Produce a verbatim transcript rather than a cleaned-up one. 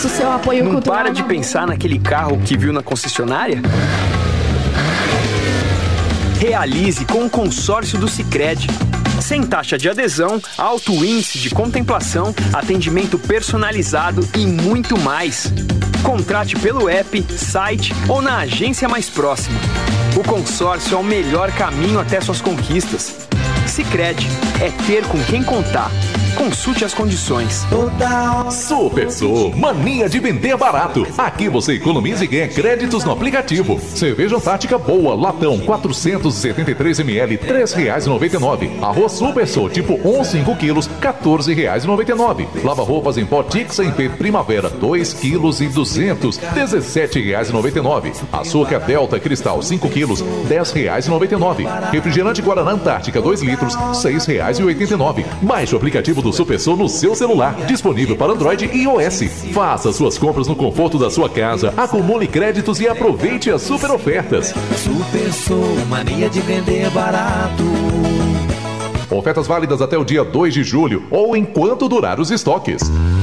agradeço o seu apoio Não cultural. para de pensar naquele carro que viu na concessionária? Realize com o consórcio do Sicredi. Sem taxa de adesão, alto índice de contemplação, atendimento personalizado e muito mais. Contrate pelo app, site ou na agência mais próxima. O consórcio é o melhor caminho até suas conquistas. Sicredi, é ter com quem contar. Consulte as condições. Super Sou, mania de vender barato. Aqui você economiza e ganha créditos no aplicativo. Cerveja Antártica Boa, latão, quatrocentos e setenta e três mililitros, três reais e noventa e nove centavos. Arroz Super Sou, tipo um, cinco quilos, quatorze reais e noventa e nove centavos. Lava-roupas em pó Tix em P Primavera, dois quilos e duzentos, dezessete reais e noventa e nove centavos. Açúcar Delta Cristal, cinco quilos, dez reais e noventa e nove centavos. Refrigerante Guaraná Antártica, dois litros, seis reais e oitenta e nove centavos. Baixe o aplicativo do Super Sou no seu celular, disponível para Android e iOS. Faça suas compras no conforto da sua casa, acumule créditos e aproveite as super ofertas. Super Sou, mania de vender barato. Ofertas válidas até o dia dois de julho ou enquanto durar os estoques.